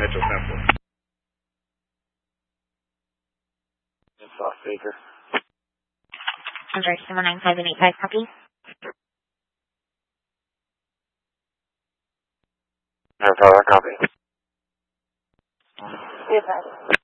Metro Central. Soft speaker. Under 79585, copy. No, copy. Yes,